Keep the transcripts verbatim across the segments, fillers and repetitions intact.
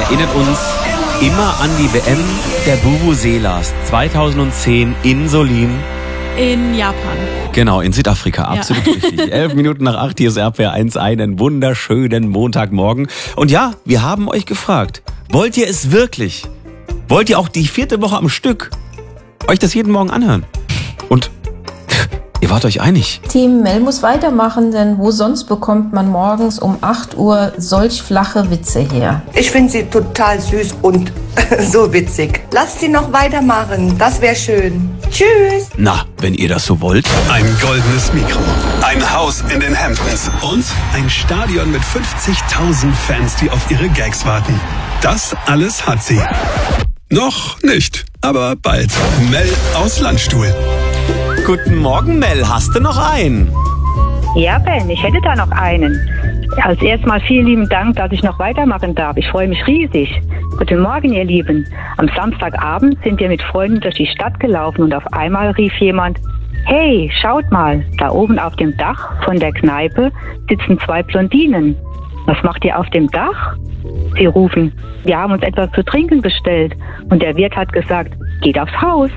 erinnert uns immer an die W M der Vuvuzelas zweitausendzehn in Solin. In Japan. Genau, in Südafrika, absolut ja. richtig. Elf Minuten nach acht, hier ist R P R eins, einen wunderschönen Montagmorgen. Und ja, wir haben euch gefragt, wollt ihr es wirklich? Wollt ihr auch die vierte Woche am Stück euch das jeden Morgen anhören? Und ihr wart euch einig. Team Mel muss weitermachen, denn wo sonst bekommt man morgens um acht Uhr solch flache Witze her? Ich finde sie total süß und so witzig. Lasst sie noch weitermachen, das wäre schön. Tschüss. Na, wenn ihr das so wollt. Ein goldenes Mikro, ein Haus in den Hamptons und ein Stadion mit fünfzigtausend Fans, die auf ihre Gags warten. Das alles hat sie. Noch nicht, aber bald. Mel aus Landstuhl. Guten Morgen, Mel. Hast du noch einen? Ja, Ben, ich hätte da noch einen. Als erstes mal vielen lieben Dank, dass ich noch weitermachen darf. Ich freue mich riesig. Guten Morgen, ihr Lieben. Am Samstagabend sind wir mit Freunden durch die Stadt gelaufen und auf einmal rief jemand: Hey, schaut mal, da oben auf dem Dach von der Kneipe sitzen zwei Blondinen. Was macht ihr auf dem Dach? Sie rufen: Wir haben uns etwas zu trinken bestellt. Und der Wirt hat gesagt: Geht aufs Haus.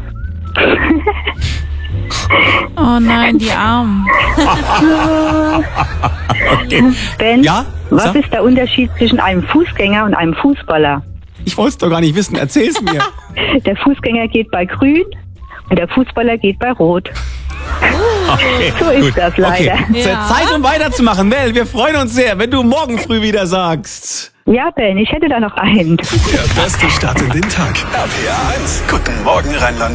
Oh nein, die Armen. Okay. Ben, ja? was Sag? ist der Unterschied zwischen einem Fußgänger und einem Fußballer? Ich wollte es doch gar nicht wissen. Erzähl's mir. Der Fußgänger geht bei Grün und der Fußballer geht bei Rot. Okay, So ist gut. das leider. Okay. Ja. Zeit, um weiterzumachen. Mel, wir freuen uns sehr, wenn du morgen früh wieder sagst. Ja, Ben, ich hätte da noch einen. Der beste Start in den Tag. R P R eins. Guten Morgen, Rheinland.